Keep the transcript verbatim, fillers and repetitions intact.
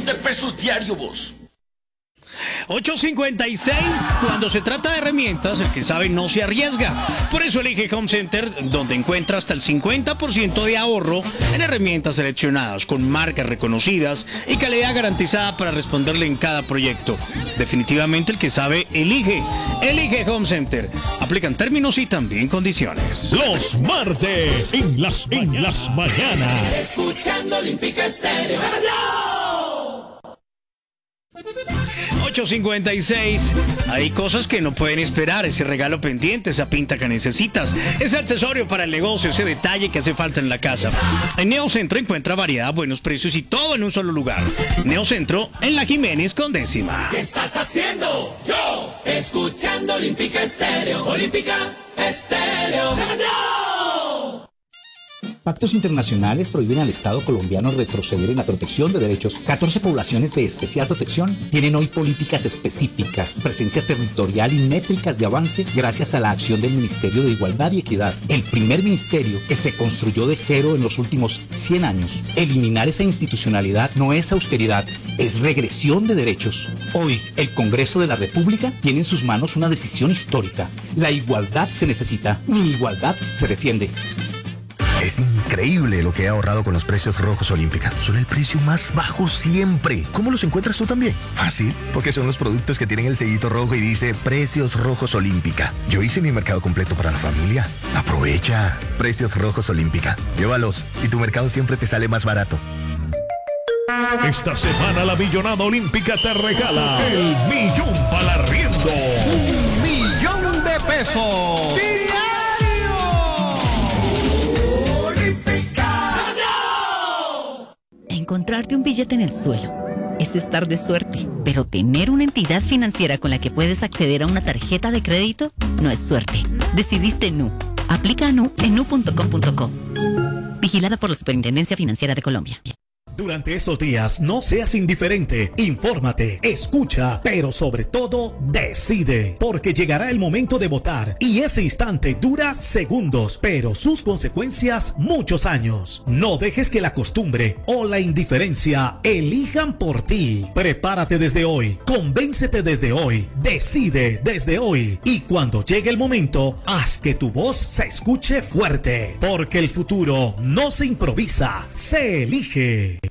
de pesos diario, vos. ocho cincuenta y seis, cuando se trata de herramientas, el que sabe no se arriesga. Por eso elige Home Center, donde encuentra hasta el cincuenta por ciento de ahorro en herramientas seleccionadas, con marcas reconocidas y calidad garantizada para responderle en cada proyecto. Definitivamente el que sabe elige. Elige Home Center. Aplican términos y también condiciones. Los martes en las, en las mañanas. Escuchando Olímpica Estéreo. ocho cincuenta y seis. Hay cosas que no pueden esperar. Ese regalo pendiente, esa pinta que necesitas, ese accesorio para el negocio, ese detalle que hace falta en la casa. En Neocentro encuentra variedad, buenos precios y todo en un solo lugar. Neocentro en la Jiménez con décima. ¿Qué estás haciendo? Yo, escuchando Olímpica Estéreo. Olímpica Estéreo. Pactos internacionales prohíben al Estado colombiano retroceder en la protección de derechos. catorce poblaciones de especial protección tienen hoy políticas específicas, presencia territorial y métricas de avance gracias a la acción del Ministerio de Igualdad y Equidad, el primer ministerio que se construyó de cero en los últimos cien años. Eliminar esa institucionalidad no es austeridad, es regresión de derechos. Hoy, el Congreso de la República tiene en sus manos una decisión histórica. La igualdad se necesita, ni igualdad se defiende. Es increíble lo que he ahorrado con los precios rojos Olímpica. Son el precio más bajo siempre. ¿Cómo los encuentras tú también? Fácil, porque son los productos que tienen el sellito rojo y dice Precios Rojos Olímpica. Yo hice mi mercado completo para la familia. Aprovecha. Precios Rojos Olímpica. Llévalos y tu mercado siempre te sale más barato. Esta semana la Millonada Olímpica te regala el millón para arriendo. Un millón de pesos. Encontrarte un billete en el suelo es estar de suerte, pero tener una entidad financiera con la que puedes acceder a una tarjeta de crédito no es suerte. Decidiste Nu. Aplica a Nu en nu punto com punto co. Vigilada por la Superintendencia Financiera de Colombia. Durante estos días, no seas indiferente, infórmate, escucha, pero sobre todo, decide, porque llegará el momento de votar y ese instante dura segundos, pero sus consecuencias muchos años. No dejes que la costumbre o la indiferencia elijan por ti. Prepárate desde hoy, convéncete desde hoy, decide desde hoy y cuando llegue el momento, haz que tu voz se escuche fuerte, porque el futuro no se improvisa, se elige.